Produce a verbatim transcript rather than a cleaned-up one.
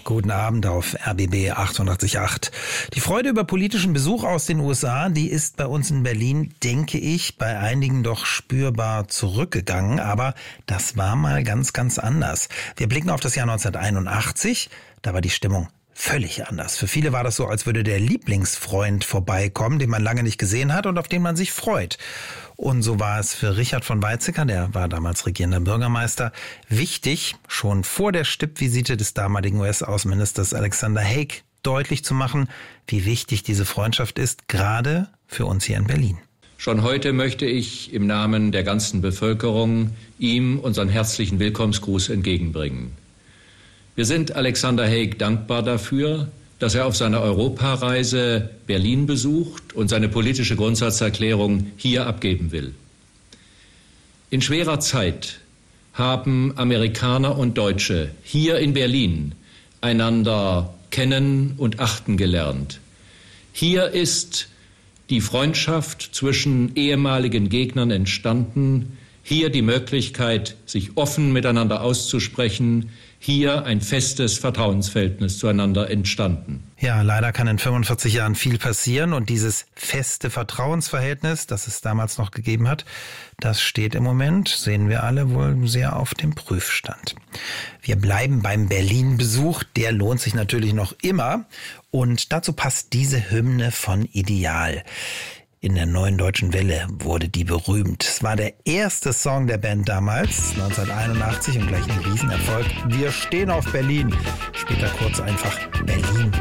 Guten Abend auf R B B achtundachtzig Komma acht. Die Freude über politischen Besuch aus den U S A, die ist bei uns in Berlin, denke ich, bei einigen doch spürbar zurückgegangen. Aber das war mal ganz, ganz anders. Wir blicken auf das Jahr neunzehnhunderteinundachtzig. Da war die Stimmung völlig anders. Für viele war das so, als würde der Lieblingsfreund vorbeikommen, den man lange nicht gesehen hat und auf den man sich freut. Und so war es für Richard von Weizsäcker, der war damals regierender Bürgermeister, wichtig, schon vor der Stippvisite des damaligen U S-Außenministers Alexander Haig deutlich zu machen, wie wichtig diese Freundschaft ist, gerade für uns hier in Berlin. Schon heute möchte ich im Namen der ganzen Bevölkerung ihm unseren herzlichen Willkommensgruß entgegenbringen. Wir sind Alexander Haig dankbar dafür, dass er auf seiner Europareise Berlin besucht und seine politische Grundsatzerklärung hier abgeben will. In schwerer Zeit haben Amerikaner und Deutsche hier in Berlin einander kennen und achten gelernt. Hier ist die Freundschaft zwischen ehemaligen Gegnern entstanden, hier die Möglichkeit, sich offen miteinander auszusprechen, hier ein festes Vertrauensverhältnis zueinander entstanden. Ja, leider kann in fünfundvierzig Jahren viel passieren und dieses feste Vertrauensverhältnis, das es damals noch gegeben hat, das steht im Moment, sehen wir alle, wohl sehr auf dem Prüfstand. Wir bleiben beim Berlin-Besuch, der lohnt sich natürlich noch immer und dazu passt diese Hymne von Ideal. In der Neuen Deutschen Welle wurde die berühmt. Es war der erste Song der Band damals, neunzehnhunderteinundachtzig, und gleich ein Riesenerfolg. Wir stehen auf Berlin. Später kurz einfach Berlin